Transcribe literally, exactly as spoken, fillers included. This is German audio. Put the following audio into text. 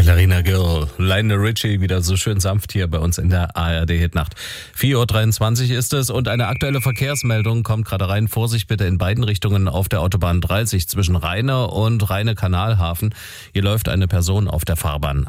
Katharina Gill, Lionel Richie, wieder so schön sanft hier bei uns in der A R D-Hitnacht. vier Uhr dreiundzwanzig ist es und eine aktuelle Verkehrsmeldung kommt gerade rein. Vorsicht bitte in beiden Richtungen auf der Autobahn dreißig zwischen Rheine und Rheine-Kanalhafen. Hier läuft eine Person auf der Fahrbahn.